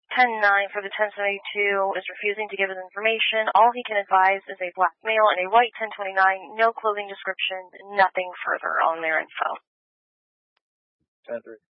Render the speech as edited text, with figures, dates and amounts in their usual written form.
10-9 for the 1072 is refusing to give his information. All he can advise is a black male and a white 1029, no clothing description, nothing further on their info. 10-3.